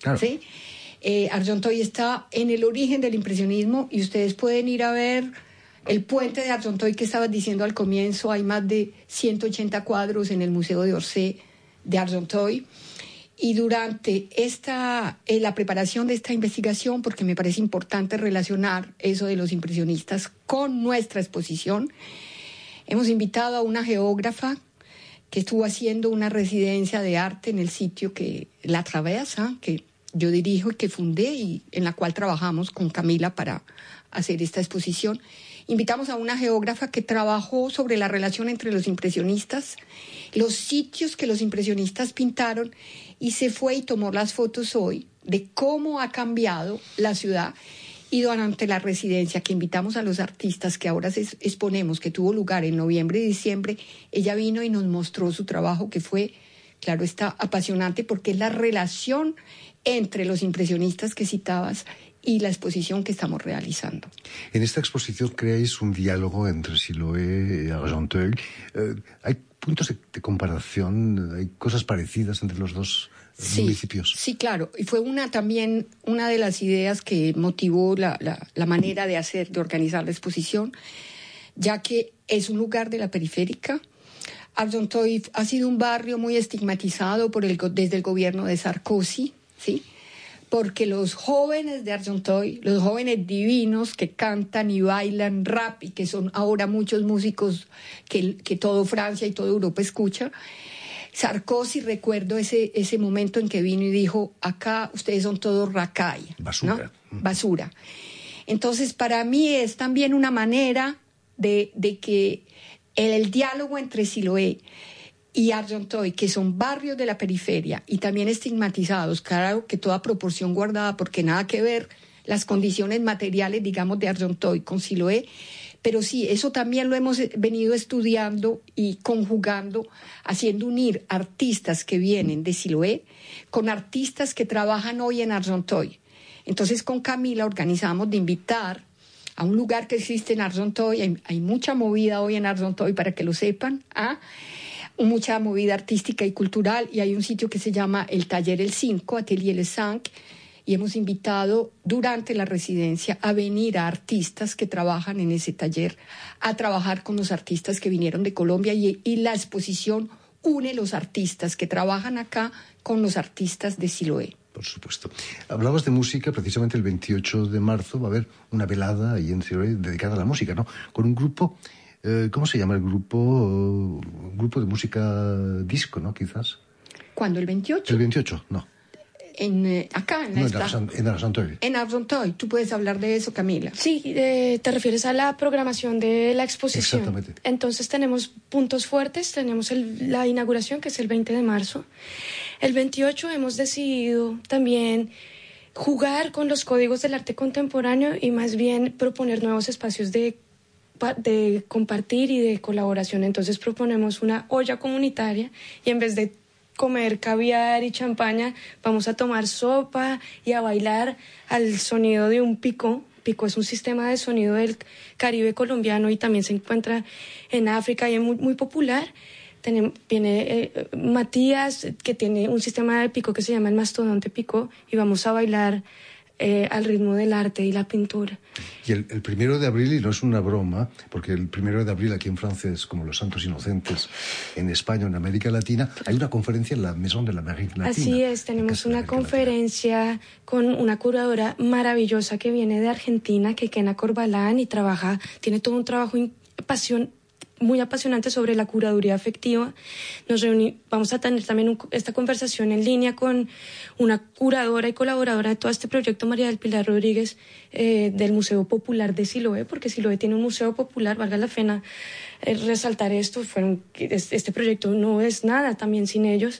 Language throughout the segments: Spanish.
Claro. ¿Sí? Argenteuil está en el origen del impresionismo y ustedes pueden ir a ver el puente de Argenteuil que estabas diciendo al comienzo. Hay más de 180 cuadros en el Museo de Orsay de Argenteuil. Y durante la preparación de esta investigación, porque me parece importante relacionar eso de los impresionistas con nuestra exposición, hemos invitado a una geógrafa que estuvo haciendo una residencia de arte en el sitio que La Traverse, que yo dirijo y que fundé y en la cual trabajamos con Camila para hacer esta exposición. Invitamos a una geógrafa que trabajó sobre la relación entre los impresionistas, los sitios que los impresionistas pintaron, y se fue y tomó las fotos hoy de cómo ha cambiado la ciudad. Y durante la residencia que invitamos a los artistas que ahora exponemos, que tuvo lugar en noviembre y diciembre, ella vino y nos mostró su trabajo, que fue, claro, está apasionante porque es la relación entre los impresionistas que citabas y la exposición que estamos realizando. En esta exposición creáis un diálogo entre Siloé y Argenteuil. ¿Hay puntos de comparación? ¿Hay cosas parecidas entre los dos municipios? Sí, claro. Y fue también una de las ideas que motivó la manera de organizar la exposición, ya que es un lugar de la periférica. Argenteuil ha sido un barrio muy estigmatizado desde el gobierno de Sarkozy, ¿sí? Porque los jóvenes de Argenteuil, los jóvenes divinos que cantan y bailan rap y que son ahora muchos músicos que todo Francia y toda Europa escucha, Sarkozy, recuerdo ese momento en que vino y dijo, acá ustedes son todos racaille, basura, ¿no? Basura. Entonces, para mí es también una manera de que el diálogo entre Siloé y Argenteuil, que son barrios de la periferia y también estigmatizados, claro que toda proporción guardada, porque nada que ver las condiciones materiales, digamos, de Argenteuil con Siloé, pero sí, eso también lo hemos venido estudiando y conjugando, haciendo unir artistas que vienen de Siloé con artistas que trabajan hoy en Argenteuil. Entonces, con Camila organizamos de invitar a un lugar que existe en Argenteuil, hay mucha movida hoy en Argenteuil, para que lo sepan, mucha movida artística y cultural, y hay un sitio que se llama el Taller El 5, Atelier Le 5, y hemos invitado durante la residencia a venir a artistas que trabajan en ese taller, a trabajar con los artistas que vinieron de Colombia, y la exposición une los artistas que trabajan acá con los artistas de Siloé. Por supuesto. Hablabas de música, precisamente el 28 de marzo va a haber una velada ahí en Siloé dedicada a la música, ¿no? Con un grupo... ¿Cómo se llama el grupo? Un grupo de música disco, ¿no? Quizás. ¿Cuándo? ¿El 28? El 28, no. Acá, en Argenteuil. En Argenteuil. ¿Tú puedes hablar de eso, Camila? Sí, te refieres a la programación de la exposición. Exactamente. Entonces tenemos puntos fuertes, tenemos la inauguración, que es el 20 de marzo. El 28 hemos decidido también jugar con los códigos del arte contemporáneo y más bien proponer nuevos espacios de compartir y de colaboración. Entonces proponemos una olla comunitaria y en vez de comer caviar y champaña, vamos a tomar sopa y a bailar al sonido de un picó. Picó es un sistema de sonido del Caribe colombiano y también se encuentra en África y es muy, muy popular. Viene Matías, que tiene un sistema de picó que se llama el mastodonte picó, y vamos a bailar al ritmo del arte y la pintura. Y el 1 de abril, y no es una broma, porque el 1 de abril aquí en Francia es como los Santos Inocentes, en España, en América Latina, hay una conferencia en la Maison de l'Amérique Latina. Así es, tenemos una conferencia con una curadora maravillosa que viene de Argentina, Kekena Corbalán, y tiene todo un trabajo muy apasionante sobre la curaduría afectiva. Vamos a tener también esta conversación en línea con una curadora y colaboradora de todo este proyecto, María del Pilar Rodríguez, del Museo Popular de Siloé, porque Siloé tiene un museo popular, valga la pena resaltar esto. Este proyecto no es nada también sin ellos.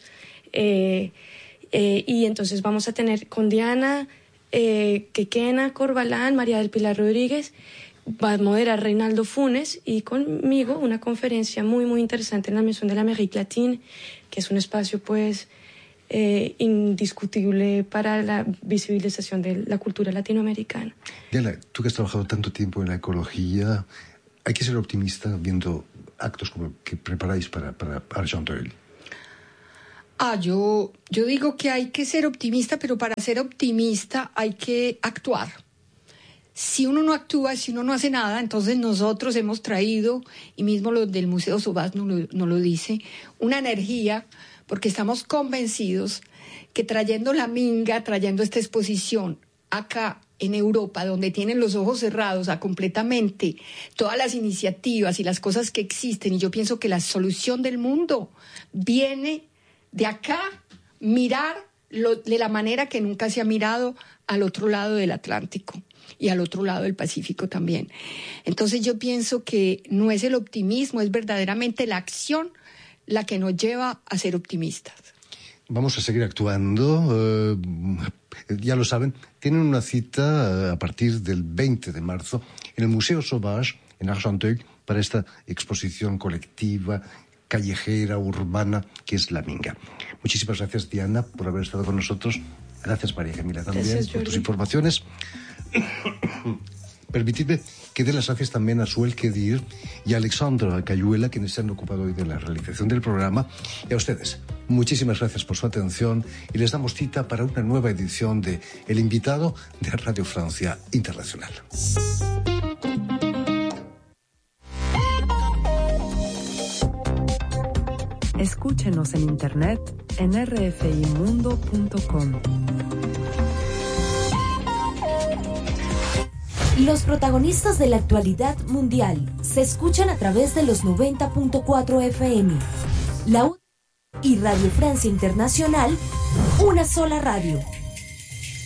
Y entonces vamos a tener con Diana, Kekena Corbalán, María del Pilar Rodríguez, va a moderar Reinaldo Funes, y conmigo una conferencia muy, muy interesante en la Maison de l'Amérique Latine, que es un espacio pues indiscutible para la visibilización de la cultura latinoamericana. Diana, tú que has trabajado tanto tiempo en la ecología, hay que ser optimista viendo actos como el que preparáis para Argenteuil. Yo digo que hay que ser optimista, pero para ser optimista hay que actuar. Si uno no actúa, si uno no hace nada, entonces nosotros hemos traído, y mismo lo del Museo Sauvage nos lo dice, una energía, porque estamos convencidos que trayendo la minga, trayendo esta exposición acá en Europa, donde tienen los ojos cerrados a completamente todas las iniciativas y las cosas que existen, y yo pienso que la solución del mundo viene de acá, mirar de la manera que nunca se ha mirado al otro lado del Atlántico y al otro lado del Pacífico también. Entonces yo pienso que no es el optimismo, es verdaderamente la acción la que nos lleva a ser optimistas. Vamos a seguir actuando. Ya lo saben, tienen una cita a partir del 20 de marzo en el Museo Sauvage, en Argenteuil, para esta exposición colectiva, callejera, urbana, que es la minga. Muchísimas gracias, Diana, por haber estado con nosotros. Gracias, María Camila, también, gracias, por tus informaciones. Permitidme que dé las gracias también a Suel Kedir y a Alexandra Cayuela, quienes se han ocupado hoy de la realización del programa. Y a ustedes, muchísimas gracias por su atención y les damos cita para una nueva edición de El Invitado de Radio Francia Internacional. Escúchenos en internet en rfimundo.com. Los protagonistas de la actualidad mundial se escuchan a través de los 90.4 FM. La y Radio Francia Internacional, una sola radio.